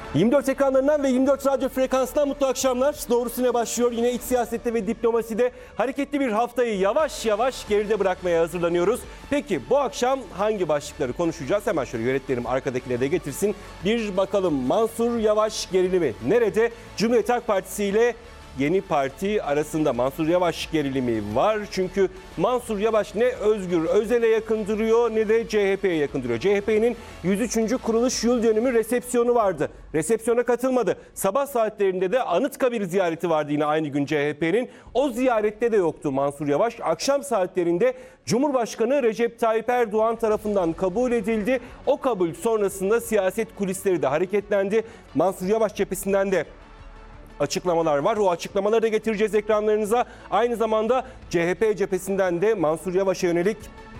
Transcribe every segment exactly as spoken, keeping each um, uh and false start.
yirmi dört ekranlarından ve yirmi dört radyo frekansından mutlu akşamlar. Doğrusuna başlıyor. Yine iç siyasette ve diplomaside hareketli bir haftayı yavaş yavaş geride bırakmaya hazırlanıyoruz. Peki bu akşam hangi başlıkları konuşacağız? Hemen şöyle yönetmenim arkadakileri de getirsin. Bir bakalım, Mansur Yavaş gerilimi nerede? Cumhuriyet Halk Partisi ile Yeni Parti arasında Mansur Yavaş gerilimi var. Çünkü Mansur Yavaş ne Özgür Özel'e yakın duruyor ne de C H P'ye yakın duruyor. C H P'nin yüz üçüncü kuruluş yıl dönümü resepsiyonu vardı. Resepsiyona katılmadı. Sabah saatlerinde de Anıtkabir ziyareti vardı yine aynı gün C H P'nin. O ziyarette de yoktu Mansur Yavaş. Akşam saatlerinde Cumhurbaşkanı Recep Tayyip Erdoğan tarafından kabul edildi. O kabul sonrasında siyaset kulisleri de hareketlendi. Mansur Yavaş cephesinden de açıklamalar var. O açıklamaları da getireceğiz ekranlarınıza. Aynı zamanda C H P cephesinden de Mansur Yavaş'a yönelik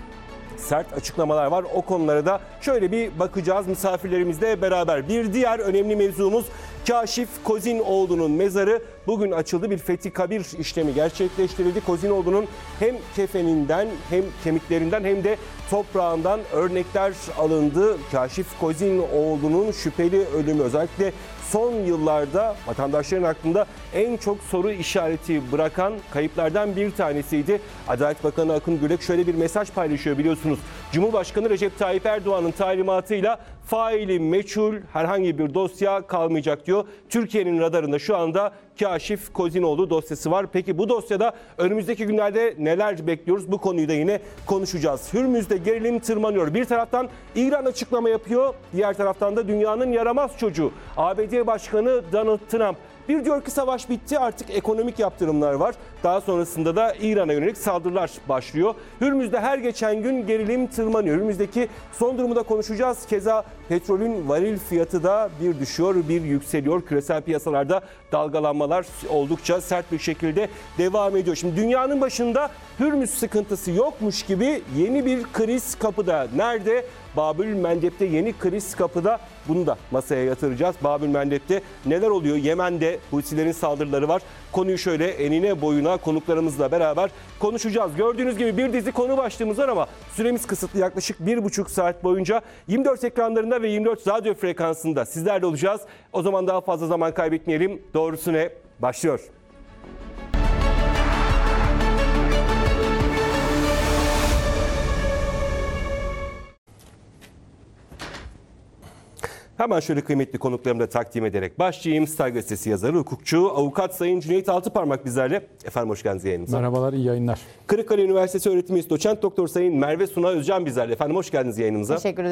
sert açıklamalar var. O konulara da şöyle bir bakacağız misafirlerimizle beraber. Bir diğer önemli mevzumuz Kaşif Kozinoğlu'nun mezarı bugün açıldı. Bir fethi kabir işlemi gerçekleştirildi. Kozinoğlu'nun hem kefeninden hem kemiklerinden hem de toprağından örnekler alındı. Kaşif Kozinoğlu'nun şüpheli ölümü özellikle son yıllarda vatandaşların aklında en çok soru işareti bırakan kayıplardan bir tanesiydi. Adalet Bakanı Akın Gürek şöyle bir mesaj paylaşıyor biliyorsunuz. Cumhurbaşkanı Recep Tayyip Erdoğan'ın talimatıyla faili meçhul herhangi bir dosya kalmayacak diyor. Türkiye'nin radarında şu anda Kaşif Kozinoğlu dosyası var. Peki bu dosyada önümüzdeki günlerde neler bekliyoruz? Bu konuyu da yine konuşacağız. Hürmüz'de gerilim tırmanıyor. Bir taraftan İran açıklama yapıyor. Diğer taraftan da dünyanın yaramaz çocuğu A B D Başkanı Donald Trump. Bir diyor ki savaş bitti, artık ekonomik yaptırımlar var. Daha sonrasında da İran'a yönelik saldırılar başlıyor. Hürmüz'de her geçen gün gerilim tırmanıyor. Hürmüz'deki son durumu da konuşacağız. Keza petrolün varil fiyatı da bir düşüyor, bir yükseliyor. Küresel piyasalarda dalgalanmalar oldukça sert bir şekilde devam ediyor. Şimdi dünyanın başında Hürmüz sıkıntısı yokmuş gibi yeni bir kriz kapıda. Nerede? Babül Mendeb'te yeni kriz kapıda. Bunu da masaya yatıracağız. Babül Mendeb'te neler oluyor? Yemen'de Husilerin saldırıları var. Konuyu şöyle enine boyuna konuklarımızla beraber konuşacağız. Gördüğünüz gibi bir dizi konu başlığımız var ama süremiz kısıtlı. Yaklaşık bir buçuk saat boyunca yirmi dört ekranlarında ve yirmi dört radyo frekansında sizlerle olacağız. O zaman daha fazla zaman kaybetmeyelim. Doğrusu ne? Başlıyor. Hemen şöyle kıymetli konuklarımı da takdim ederek başlayayım. Star Gazetesi yazarı, hukukçu, avukat Sayın Cüneyt Altıparmak bizlerle. Efendim hoş geldiniz yayınımıza. Merhabalar, iyi yayınlar. Kırıkkale Üniversitesi öğretim üyesi doçent doktor Sayın Merve Suna Özcan bizlerle. Efendim hoş geldiniz yayınımıza. Teşekkür ederim.